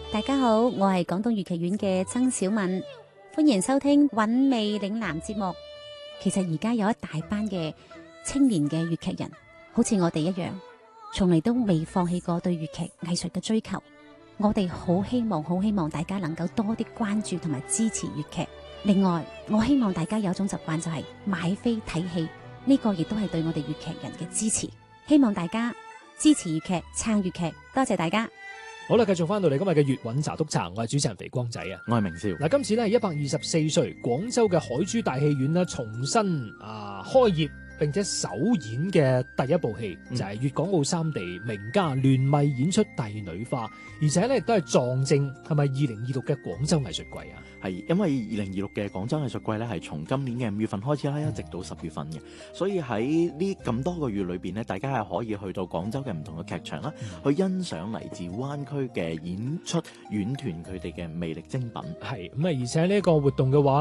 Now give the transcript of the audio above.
大家好，我係廣東粵劇院嘅曾小敏，歡迎收聽韻味嶺南節目。其實而家有一大班嘅青年嘅粵劇人，好似我哋一樣，從嚟都未放棄過對粵劇藝術嘅追求。我哋好希望大家能夠多啲關注同埋支持粵劇。另外，我希望大家有一種習慣就係買飛睇戲，呢個亦都係對我哋粵劇人嘅支持。希望大家支持粵劇，撐粵劇，多謝大家。 好啦，繼續翻到嚟今日嘅粵韻茶督茶，我係主持人肥光仔啊， 我係明少。 嗱，今次咧係124歲廣州嘅海珠大戲院咧重新開業並且首演嘅第一部戲，就係粵港澳三地名家聯袂演出《帝女花》，而且咧亦都係撞正係咪2026嘅廣州藝術季啊？ 係因為2026嘅廣州藝術季咧係從今年嘅5月份開始啦，一直到10月份嘅，所以喺呢咁多個月裏邊咧，大家係可以去到廣州嘅唔同嘅劇場啦，去欣賞嚟自灣區嘅演出院團佢哋嘅魅力精品。 係咁啊，而且呢個活動嘅話